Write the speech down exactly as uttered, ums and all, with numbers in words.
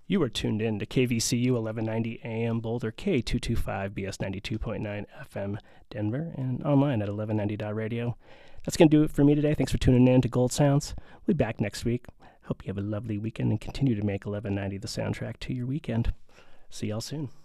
You are tuned in to K V C U eleven ninety A M Boulder, K two twenty-five B S ninety-two point nine F M Denver, and online at eleven ninety dot radio. That's going to do it for me today. Thanks for tuning in to Gold Sounds. We'll be back next week. Hope you have a lovely weekend and continue to make eleven ninety the soundtrack to your weekend. See y'all soon.